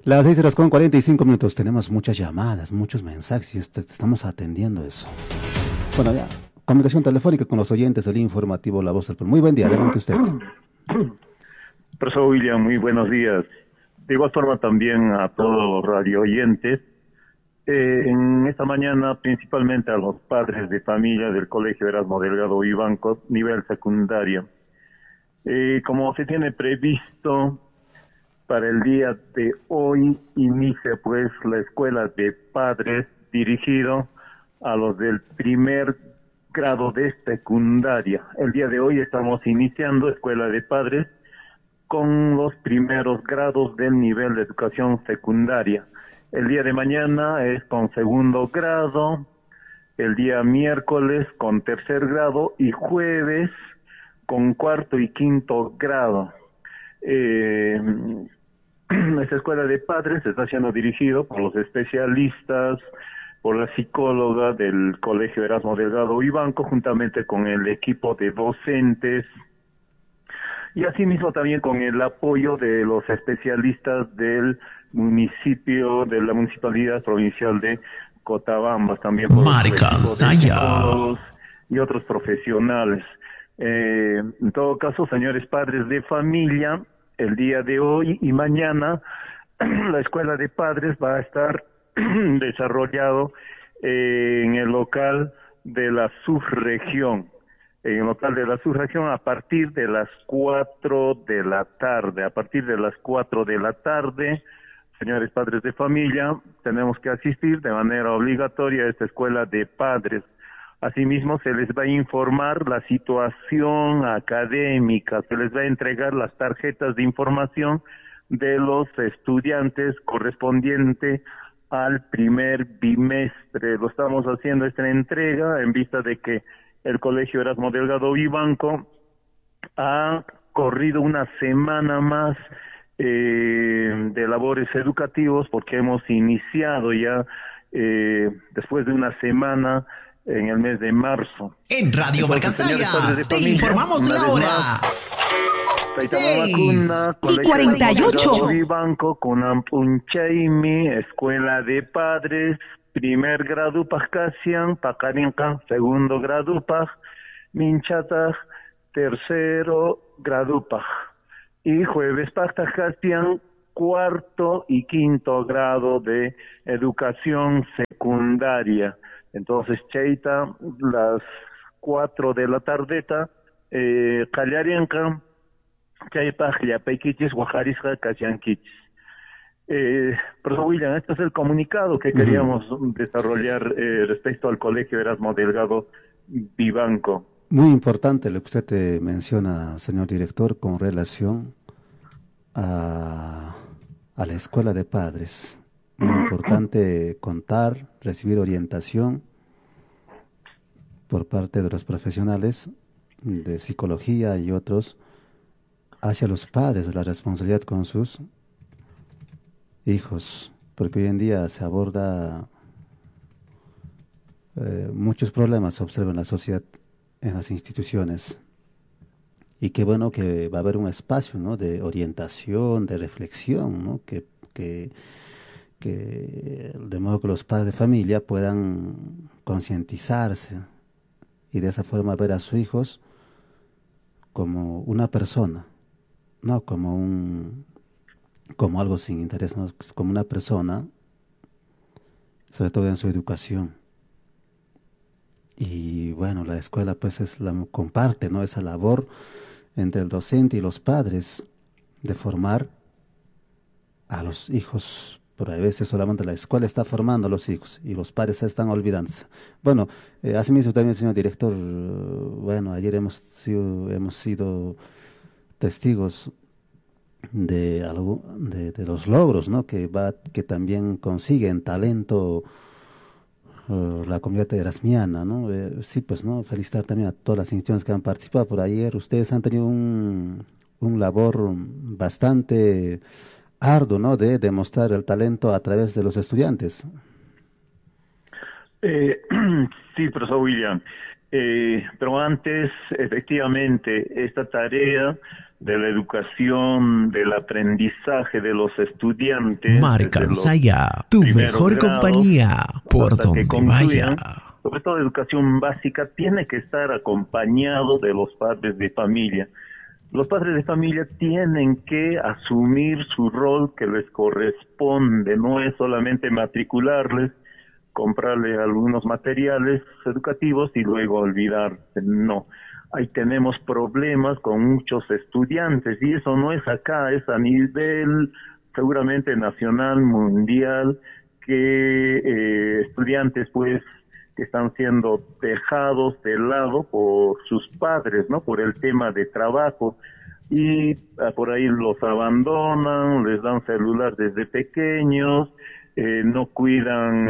Las 6 horas con 45 minutos. Tenemos muchas llamadas, muchos mensajes y estamos atendiendo eso. Bueno, ya. Comunicación telefónica con los oyentes del informativo La Voz del Pueblo. Muy buen día, adelante usted. Profesor William, muy buenos días. De igual forma también a todos los radio oyentes. En esta mañana, principalmente a los padres de familia del Colegio Erasmo Delgado Vivanco, nivel secundario. Como se tiene previsto, para el día de hoy inicia pues la escuela de padres dirigido a los del primer grado de secundaria. El día de hoy estamos iniciando escuela de padres con los primeros grados del nivel de educación secundaria. El día de mañana es con segundo grado, el día miércoles con tercer grado y jueves con cuarto y quinto grado. Esta escuela de padres está siendo dirigido por los especialistas, por la psicóloga del Colegio Erasmo Delgado Vivanco, juntamente con el equipo de docentes, y asimismo también con el apoyo de los especialistas del municipio, de la Municipalidad Provincial de Cotabambas, también por Marca Saya y otros profesionales. En todo caso, señores padres de familia, el día de hoy y mañana la escuela de padres va a estar desarrollado en el local de la subregión. En el local de la subregión a partir de las 4 de la tarde. A partir de las 4 de la tarde, señores padres de familia, tenemos que asistir de manera obligatoria a esta escuela de padres. Asimismo, se les va a informar la situación académica, se les va a entregar las tarjetas de información de los estudiantes correspondiente al primer bimestre. Lo estamos haciendo esta entrega en vista de que el Colegio Erasmo Delgado Vivanco ha corrido una semana más de labores educativos, porque hemos iniciado ya después de una semana en el mes de marzo. En Radio Marca Saya te informamos la hora. 6:48. Vivanco con Ampunchaimi, escuela de padres, primer grado Pascasian, Pacarinca, segundo grado Paj, Minchata, tercero grado Paj. Y jueves Pascasian, cuarto y quinto grado de educación secundaria. Entonces, Cheita, las 4 de la tardeta, Callarienca, Chaypaj, Yapayquichis, Guajarisca, Cachianquichis. Profesor William, este es el comunicado que queríamos desarrollar respecto al Colegio Erasmo Delgado Vivanco. Muy importante lo que usted menciona, señor director, con relación a la escuela de padres. Muy importante contar, recibir orientación por parte de los profesionales de psicología y otros hacia los padres de la responsabilidad con sus hijos, porque hoy en día se aborda muchos problemas, se observa en la sociedad, en las instituciones, y qué bueno que va a haber un espacio, ¿no?, de orientación, de reflexión, ¿no?, que de modo que los padres de familia puedan concientizarse y de esa forma ver a sus hijos como una persona, no como algo sin interés, ¿no?, como una persona, sobre todo en su educación. Y bueno, la escuela pues comparte, ¿no?, esa labor entre el docente y los padres de formar a los hijos. Pero a veces solamente la escuela está formando a los hijos y los padres se están olvidándose. Bueno, asimismo también, señor director, bueno, ayer hemos sido testigos de los logros, ¿no?, que también consiguen talento la comunidad erasmiana, ¿no? Sí, pues, ¿no?, felicitar también a todas las instituciones que han participado. Por ayer ustedes han tenido un labor bastante arduo, ¿no?, de demostrar el talento a través de los estudiantes. Sí, profesor William. Pero antes, efectivamente, esta tarea de la educación, del aprendizaje de los estudiantes. Marca Saya, tu mejor compañía, por donde vaya. Sobre todo educación básica, tiene que estar acompañado de los padres de familia. Los padres de familia tienen que asumir su rol que les corresponde, no es solamente matricularles, comprarles algunos materiales educativos y luego olvidarse, no. Ahí tenemos problemas con muchos estudiantes y eso no es acá, es a nivel seguramente nacional, mundial, que estudiantes pues que están siendo dejados de lado por sus padres, ¿no? Por el tema de trabajo y por ahí los abandonan, les dan celular desde pequeños, no cuidan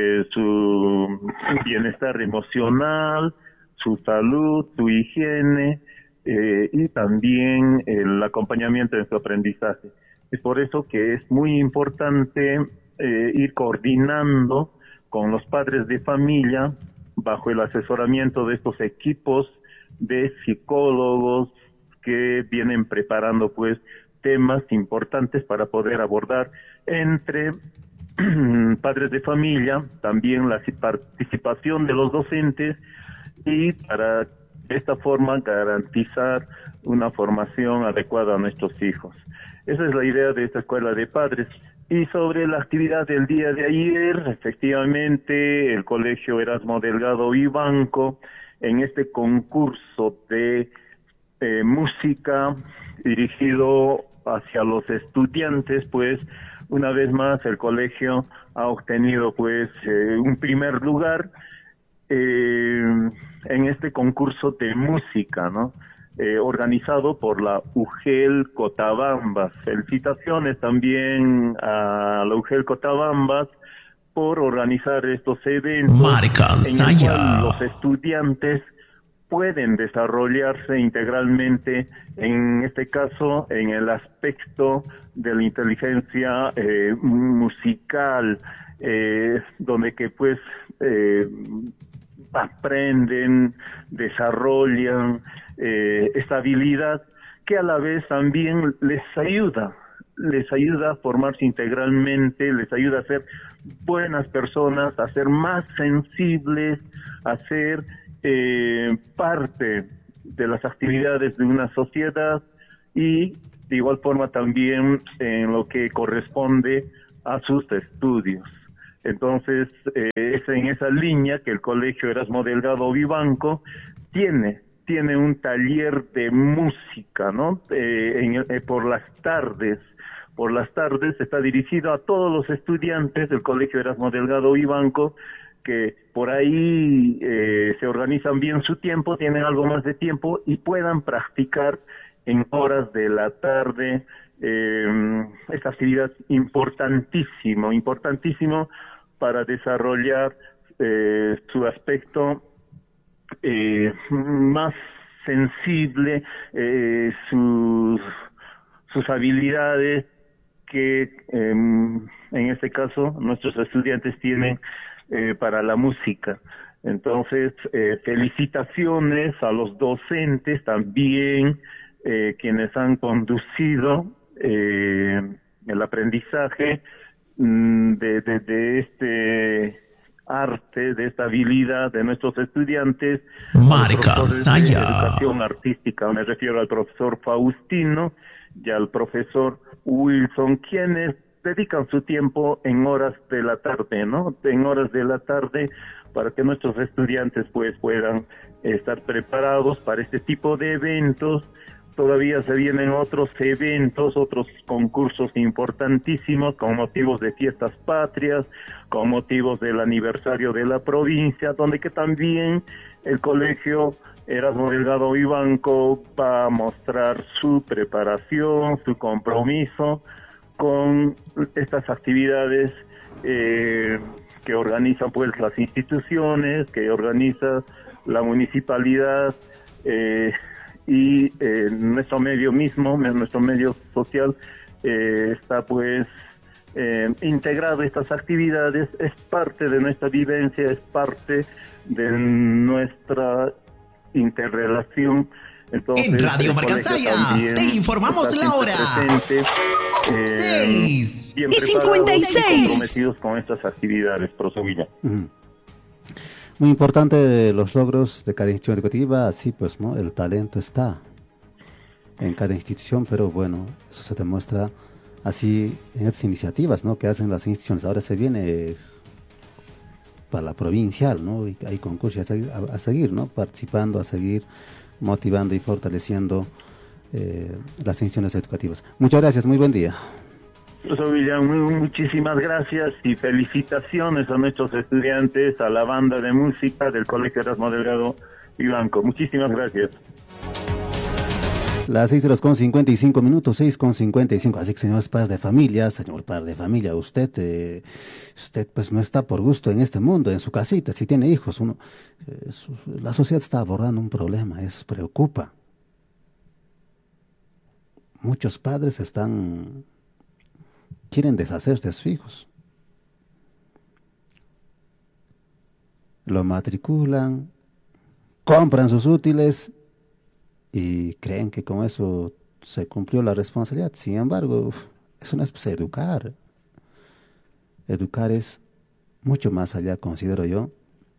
su bienestar emocional, su salud, su higiene y también el acompañamiento en su aprendizaje. Es por eso que es muy importante ir coordinando con los padres de familia bajo el asesoramiento de estos equipos de psicólogos que vienen preparando pues temas importantes para poder abordar entre padres de familia, también la participación de los docentes y para de esta forma garantizar una formación adecuada a nuestros hijos. Esa es la idea de esta escuela de padres. Y sobre la actividad del día de ayer, efectivamente, el Colegio Erasmo Delgado Vivanco, en este concurso de música dirigido hacia los estudiantes, pues, una vez más el colegio ha obtenido, pues, un primer lugar en este concurso de música, ¿no? Organizado por la UGEL Cotabambas. Felicitaciones también a la UGEL Cotabambas por organizar estos eventos en el cual los estudiantes pueden desarrollarse integralmente, en este caso, en el aspecto de la inteligencia musical, donde que pues aprenden, desarrollan esta habilidad que a la vez también les ayuda a formarse integralmente, les ayuda a ser buenas personas, a ser más sensibles, a ser parte de las actividades de una sociedad y de igual forma también en lo que corresponde a sus estudios. Entonces, es en esa línea que el Colegio Erasmo Delgado Vivanco tiene un taller de música, ¿no? Por las tardes está dirigido a todos los estudiantes del Colegio Erasmo Delgado Vivanco que por ahí se organizan bien su tiempo, tienen algo más de tiempo y puedan practicar en horas de la tarde esta actividad importantísimo para desarrollar su aspecto más sensible, sus habilidades que en este caso nuestros estudiantes tienen para la música. Entonces, felicitaciones a los docentes también, quienes han conducido el aprendizaje de este arte, de esta habilidad de nuestros estudiantes. Marca Saya. Educación artística, me refiero al profesor Faustino y al profesor Wilson, quienes dedican su tiempo en horas de la tarde, ¿no? En horas de la tarde para que nuestros estudiantes pues puedan estar preparados para este tipo de eventos. Todavía se vienen otros eventos, otros concursos importantísimos con motivos de fiestas patrias, con motivos del aniversario de la provincia, donde que también el Colegio Erasmo Delgado Vivanco va a mostrar su preparación, su compromiso con estas actividades que organizan pues las instituciones, que organiza la municipalidad, y nuestro medio mismo, nuestro medio social, está pues integrado estas actividades, es parte de nuestra vivencia, es parte de nuestra interrelación. Entonces, en Radio Marcasaya te informamos la hora. 6:56. Comprometidos con estas actividades, profesor Villa. Muy importante los logros de cada institución educativa, así pues, ¿no? El talento está en cada institución, pero bueno, eso se demuestra así en estas iniciativas, ¿no? Que hacen las instituciones. Ahora se viene para la provincial, ¿no? Y hay concursos a seguir, ¿no? Participando, a seguir motivando y fortaleciendo las instituciones educativas. Muchas gracias, muy buen día. Profesor Villan, muchísimas gracias y felicitaciones a nuestros estudiantes, a la banda de música del Colegio Erasmo Delgado Vivanco. Muchísimas gracias. Las 6:55, 6:55. Así que, señores padres de familia, señor padre de familia, usted pues no está por gusto en este mundo, en su casita, si tiene hijos. La sociedad está abordando un problema, eso preocupa. Muchos padres quieren deshacerse de sus hijos. Lo matriculan, compran sus útiles y creen que con eso se cumplió la responsabilidad. Sin embargo, eso no es educar. Educar es mucho más allá, considero yo.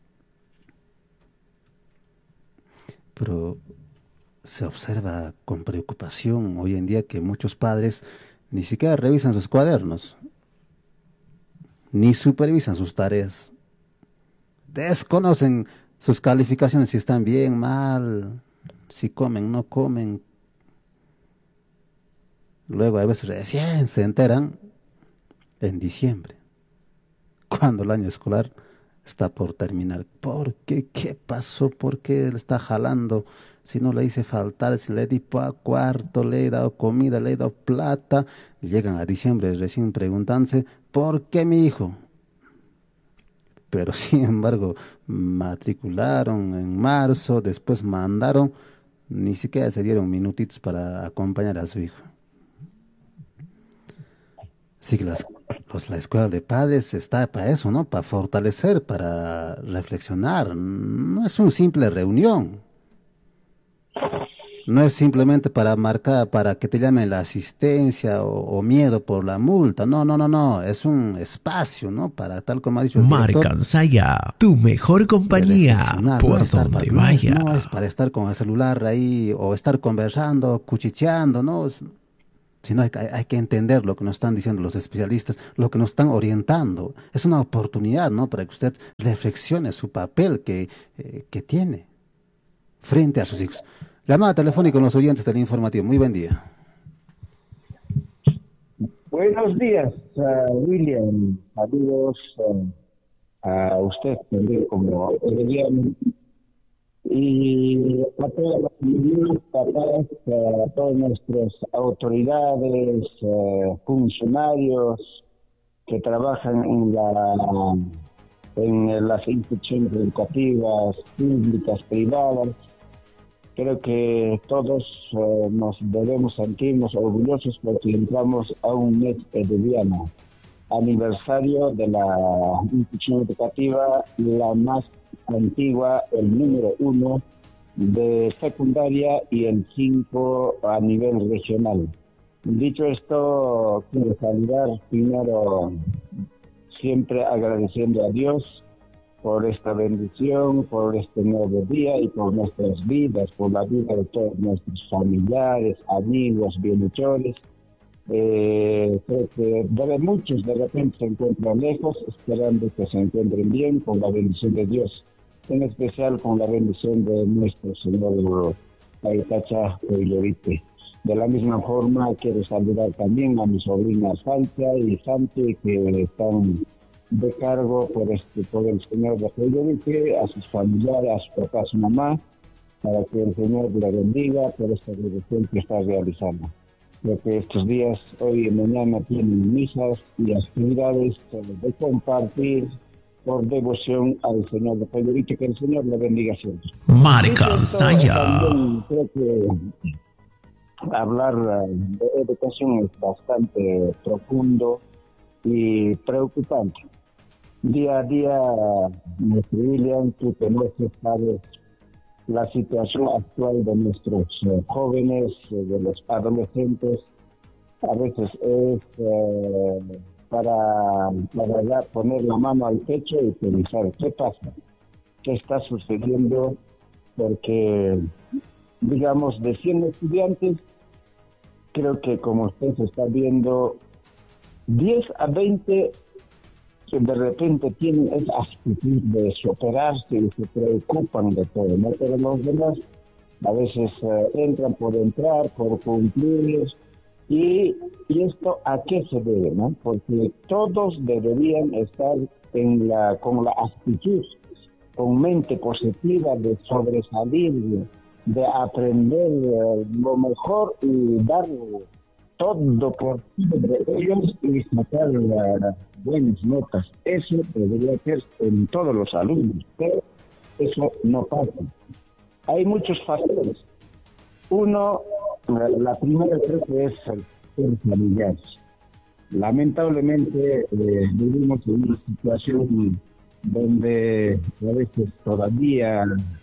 Pero se observa con preocupación hoy en día que muchos padres ni siquiera revisan sus cuadernos, ni supervisan sus tareas. Desconocen sus calificaciones, si están bien, mal, si comen, no comen. Luego a veces recién se enteran en diciembre, cuando el año escolar está por terminar. ¿Por qué? ¿Qué pasó? ¿Por qué le está jalando? Si no le hice faltar, si le di cuarto, le he dado comida, le he dado plata. Llegan a diciembre recién preguntándose, ¿por qué mi hijo? Pero sin embargo, matricularon en marzo, después mandaron, ni siquiera se dieron minutitos para acompañar a su hijo. Así que la escuela de padres está para eso, ¿no? Para fortalecer, para reflexionar. No es una simple reunión. No es simplemente para marcar, para que te llamen la asistencia o miedo por la multa. No. Es un espacio, ¿no? Para, tal como ha dicho el director, Marcasaya, tu mejor compañía, por donde vaya. No es para estar con el celular ahí o estar conversando, cuchicheando, ¿no? Sino hay que entender lo que nos están diciendo los especialistas, lo que nos están orientando. Es una oportunidad, ¿no? Para que usted reflexione su papel que tiene frente a sus hijos. Llamada telefónica con los oyentes del informativo. Muy buen día. Buenos días, William. Saludos a usted también como William. Y a todas las familias, a todas nuestras autoridades, funcionarios que trabajan en las instituciones educativas, públicas, privadas. Creo que todos nos debemos sentirnos orgullosos porque entramos a un mes eduviano, aniversario de la institución educativa, la más antigua, el número 1 de secundaria y el 5 a nivel regional. Dicho esto, quiero saludar primero, siempre agradeciendo a Dios por esta bendición, por este nuevo día y por nuestras vidas, por la vida de todos nuestros familiares, amigos, bienhechores. Creo que muchos de repente se encuentran lejos, esperando que se encuentren bien con la bendición de Dios, en especial con la bendición de nuestro Señor Aitacha Coilorite. De la misma forma, quiero saludar también a mis sobrinas Salcha y Santi, que están de cargo por el Señor de Coilorite, a sus familiares, a su papá, a su mamá, para que el Señor le bendiga por esta devoción que está realizando. Creo que estos días, hoy y mañana, tienen misas y actividades de compartir por devoción al Señor de Coilorite, que el Señor le bendiga siempre. Marcasaya. Creo que hablar de educación es bastante profundo y preocupante. Día a día, nuestro William, tú conoces, sabes, la situación actual de nuestros jóvenes, de los adolescentes, a veces es para ya poner la mano al pecho y pensar, ¿qué pasa? ¿Qué está sucediendo? Porque, digamos, de 100 estudiantes, creo que como usted se está viendo, 10 a 20 que de repente tienen esa actitud de superarse y se preocupan de todo, ¿no? Pero los demás a veces entran por entrar, por cumplir. ¿Y esto a qué se debe, no? Porque todos deberían estar con la actitud, con mente positiva de sobresalir, de aprender lo mejor y dar todo por ellos y sacar buenas notas. Eso debería ser en todos los alumnos, pero eso no pasa. Hay muchos factores. Uno, la primera creo que es el familiar. Lamentablemente vivimos en una situación donde a veces todavía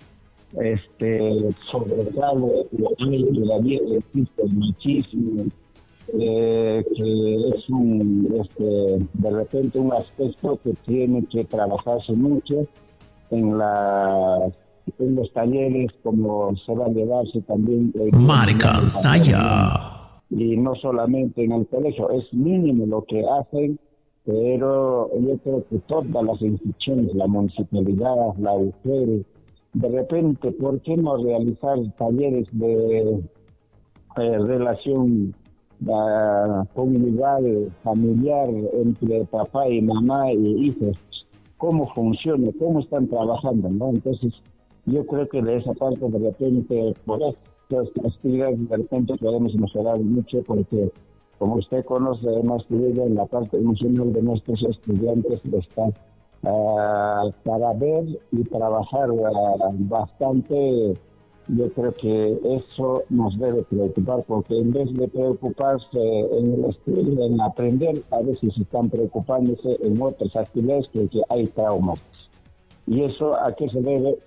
sobresale todavía existe el machismo, que es de repente un aspecto que tiene que trabajarse mucho en los talleres, como se va a llevarse también Marca Saya. Y no solamente en el colegio, es mínimo lo que hacen, pero yo creo que todas las instituciones, la municipalidad, la UGEL, de repente, ¿por qué no realizar talleres de relación comunidad familiar entre papá y mamá y hijos? ¿Cómo funciona? ¿Cómo están trabajando? ¿No? Entonces, yo creo que de esa parte, de repente, por estas actividades, de repente podemos mejorar mucho, porque como usted conoce, además, en la parte emocional de nuestros estudiantes está para ver y trabajar bastante. Yo creo que eso nos debe preocupar, porque en vez de preocuparse en el estudio, en aprender, a veces están preocupándose en otras actividades porque hay traumas. ¿Y eso a qué se debe?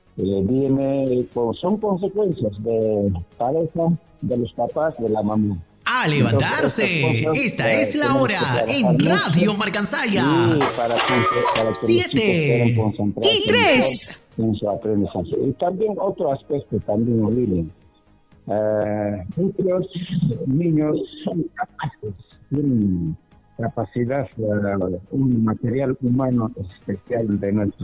Son consecuencias de pareja, de los papás, de la mamá. ¡A levantarse! Esta es la hora en Radio Marcansaya. 7 y 3. En su aprendizaje. Y también otro aspecto, también olviden. Muchos niños son capaces, tienen capacidad, un material humano especial de nuestro